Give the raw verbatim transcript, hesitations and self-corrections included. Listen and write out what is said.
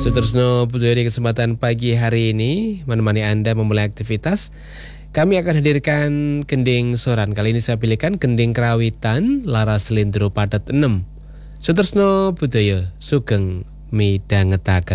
Sutresno Budaya di kesempatan pagi hari ini menemani Anda memulai aktivitas. Kami akan hadirkan kending soran. Kali ini saya pilihkan kending kerawitan Laras Lindro Padat enam. Sutresno Budaya sugeng midhangetaken.